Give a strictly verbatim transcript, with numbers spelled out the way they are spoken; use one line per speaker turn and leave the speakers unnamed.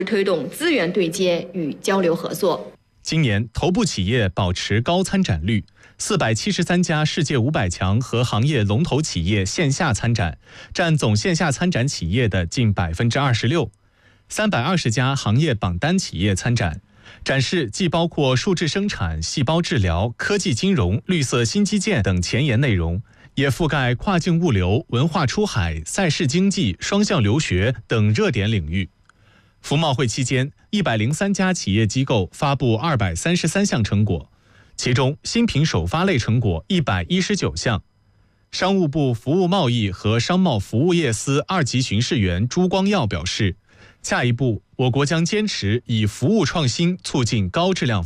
推动资源对接与交流合作。
今年头部企业保持高参展率，四百七十三家世界五百强和行业龙头企业线下参展，占总线下参展企业的近百分之二十六。三百二十家行业榜单企业参展，展示既包括数字生产、细胞治疗、科技金融、绿色新基建等前沿内容，也覆盖跨境物流、文化出海、赛事经济、双向留学等热点领域。服贸会期间，一百零三家企业机构发布二百三十三项成果，其中新品首发类成果一百一十九项。商务部服务贸易和商贸服务业司二级巡视员朱光耀表示，下一步我国将坚持以服务创新促进高质量